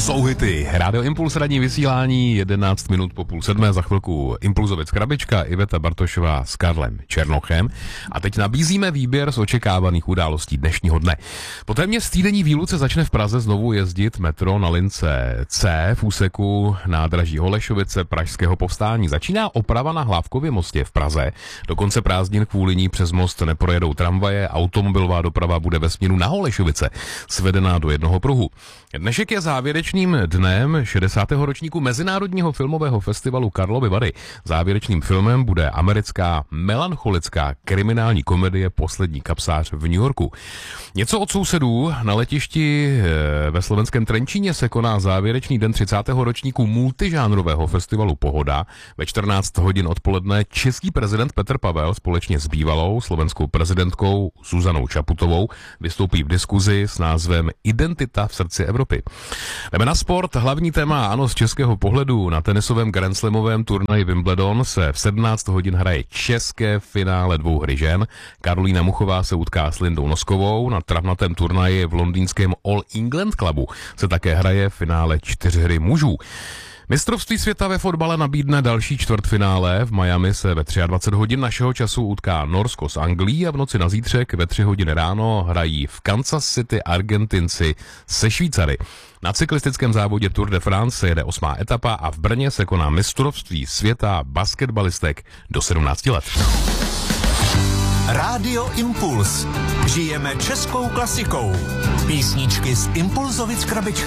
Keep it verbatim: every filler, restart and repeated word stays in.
jsou hity. Rádio Impuls, ranní vysílání, jedenáct minut po půl sedmé, za chvilku Impulzovic Krabička, Iveta Bartošová s Karlem Černochem. A teď nabízíme výběr z očekávaných událostí dnešního dne. Po téměř týdenní výluce začne v Praze znovu jezdit metro na lince C v úseku nádraží Holešovice Pražského povstání. Začíná oprava na Hlávkově mostě v Praze. Do konce prázdnin kvůli ní přes most neprojedou tramvaje, automobilová doprava bude ve směru na Holešovice svedená do jednoho pruhu. Dnešek je závěrečným dnem šedesátého ročníku Mezinárodního filmového festivalu Karlovy Vary. Závěrečným filmem bude americká melancholická kriminální komedie Poslední kapsář v New Yorku. Něco od sousedů. Na letišti ve slovenském Trenčíně se koná závěrečný den třicátého ročníku multižánrového festivalu Pohoda. Ve čtrnáct hodin odpoledne český prezident Petr Pavel společně s bývalou slovenskou prezidentkou Zuzanou Čaputovou vystoupí v diskuzi s názvem Identita v srdci Evropy. Jdeme na sport. Hlavní téma, ano, z českého pohledu. Na tenisovém grandslamovém turnaji Wimbledon se v sedmnáct hodin hraje české finále dvou hry žen. Karolína Muchová se utká s Lindou Noskovou. Na travnatém turnaji v londýnském All England Clubu se také hraje finále čtyř hry mužů. Mistrovství světa ve fotbale nabídne další čtvrtfinále. V Miami se ve dvacet tři hodin našeho času utká Norsko s Anglií a v noci na zítřek ve tři hodiny ráno hrají v Kansas City Argentinci se Švýcary. Na cyklistickém závodě Tour de France se jede osmá etapa a v Brně se koná mistrovství světa basketbalistek do sedmnácti let. Rádio Impuls. Žijeme českou klasikou. Písničky z Impulzovic Krabičky.